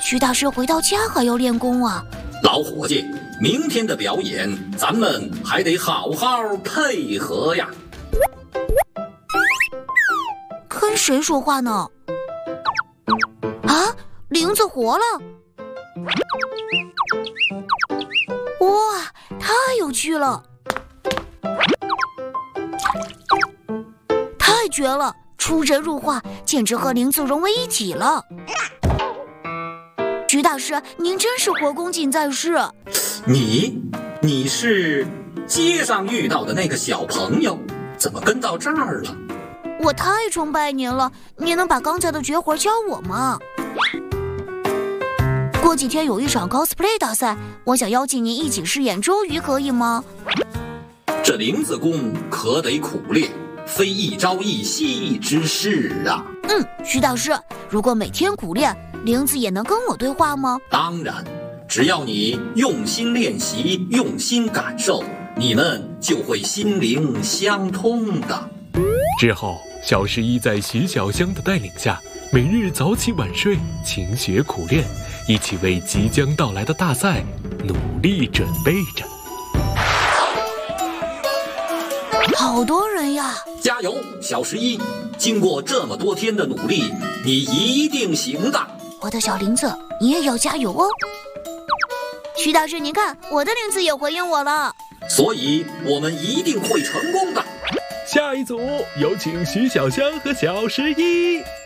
徐大师回到家还要练功啊。 老伙计，明天的表演咱们还得好好配合呀。 跟谁说话呢？啊，铃子活了！哇，太有趣了，太绝了！出神入化，简直和铃子融为一体了。徐大师，您真是活功尽在世。 你是街上遇到的那个小朋友，怎么跟到这儿了？ 我太崇拜您了，您能把刚才的绝活教我吗？过几天有一场 cosplay 大赛，我想邀请您一起饰演周瑜，可以吗？ 这铃子功可得苦练，非一朝一夕之事啊。 徐大师，如果每天苦练，铃子也能跟我对话吗？ 当然，只要你用心练习，用心感受，你们就会心灵相通的。 之后，小11在徐小香的带领下，每日早起晚睡，勤学苦练，一起为即将到来的大赛努力准备着。 好多人呀！ 加油，小11！经过这么多天的努力，你一定行的。 我的小铃子，你也要加油哦！徐大师，您看，我的铃子也回应我了。 所以我们一定会成功的。 下一组有请徐小香和小11。